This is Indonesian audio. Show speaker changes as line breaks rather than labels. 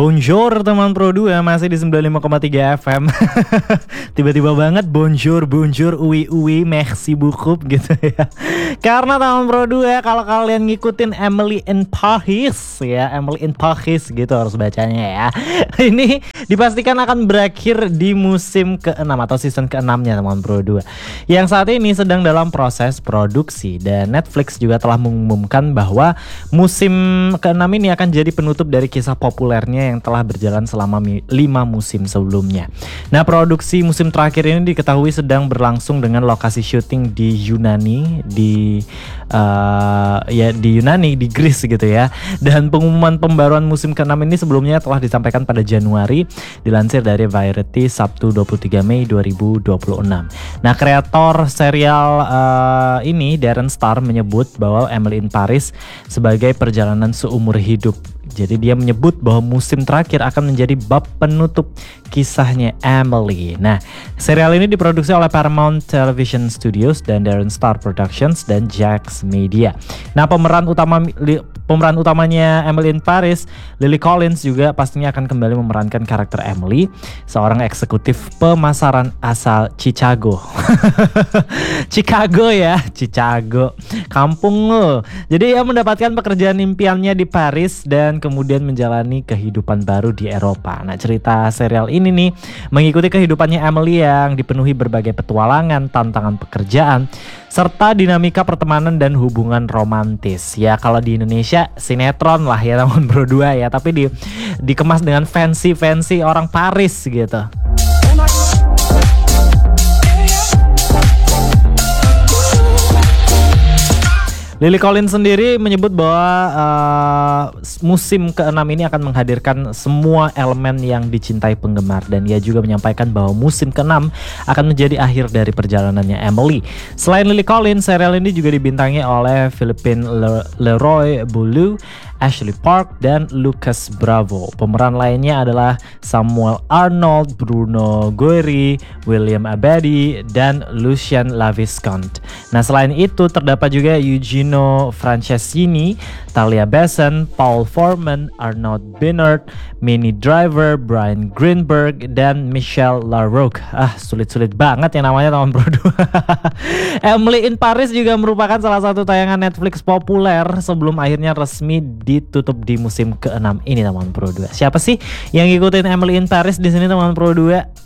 Bonjour teman Pro 2, masih di 95,3 FM. Tiba-tiba banget bonjour, uwi, merci beaucoup gitu ya. Karena teman Pro 2, kalau kalian ngikutin Emily in Paris ya, Emily in Paris gitu harus bacanya ya. Ini dipastikan akan berakhir di musim ke-6 atau season ke-6-nya teman Pro 2. Yang saat ini sedang dalam proses produksi, dan Netflix juga telah mengumumkan bahwa musim ke-6 ini akan jadi penutup dari kisah populernya yang telah berjalan selama 5 musim sebelumnya. Nah, produksi musim terakhir ini diketahui sedang berlangsung dengan lokasi syuting di Yunani, di Yunani, di Greece gitu ya. Dan pengumuman pembaruan musim ke-6 ini sebelumnya telah disampaikan pada Januari, dilansir dari Variety Sabtu 23 Mei 2026. Nah, kreator serial ini Darren Star menyebut bahwa Emily in Paris sebagai perjalanan seumur hidup. Jadi dia menyebut bahwa musim terakhir akan menjadi bab penutup kisahnya Emily. Nah, serial ini diproduksi oleh Paramount Television Studios dan Darren Star Productions dan Jax Media. Nah, pemeran utamanya Emily in Paris, Lily Collins juga pastinya akan kembali memerankan karakter Emily, seorang eksekutif pemasaran asal Chicago. Chicago, kampung lo. Jadi ia mendapatkan pekerjaan impiannya di Paris dan kemudian menjalani kehidupan baru di Eropa. Nah, cerita serial ini nih mengikuti kehidupannya Emily yang dipenuhi berbagai petualangan, tantangan pekerjaan, serta dinamika pertemanan dan hubungan romantis. Ya, kalau di Indonesia sinetron lah ya teman Bro 2 ya, tapi dikemas dengan fancy orang Paris gitu. Lily Collins sendiri menyebut bahwa musim ke-6 ini akan menghadirkan semua elemen yang dicintai penggemar, dan ia juga menyampaikan bahwa musim ke-6 akan menjadi akhir dari perjalanannya Emily. Selain Lily Collins, serial ini juga dibintangi oleh Philippine Leroy Boulou, Ashley Park, dan Lucas Bravo. Pemeran lainnya adalah Samuel Arnold, Bruno Guerri, William Abadi, dan Lucien Laviscount. Nah, selain itu terdapat juga Eugenio Franceschini, Talia Besson, Paul Foreman, Arnaud Binard, Minnie Driver, Brian Greenberg, dan Michelle LaRocque. Sulit-sulit banget ya namanya teman Bro 2. Emily in Paris juga merupakan salah satu tayangan Netflix populer sebelum akhirnya resmi ditutup di musim ke-6 ini teman Pro 2. Siapa sih yang ngikutin Emily in Paris di sini teman Pro 2?